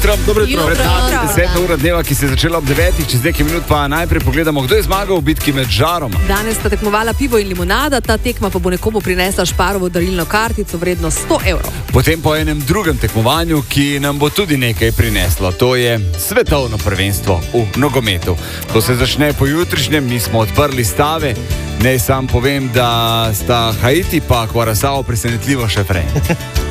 Dobro jutro. Pred nami 10. ura dneva, ki se je začela ob 9. Čez nekaj minut pa najprej pogledamo, kdo je zmagal v bitki med žaroma. Danes sta tekmovala pivo in limonada, ta tekma pa bo nekomu prinesla Šparovo darilno kartico vredno 100 evrov. Potem po enem drugem tekmovanju, ki nam bo tudi nekaj prineslo, to je svetovno prvenstvo v nogometu. To se začne pojutrišnjem, mi smo odprli stave. Naj sam povem, da sta Haiti pa Curaçao presenetljivo še prej.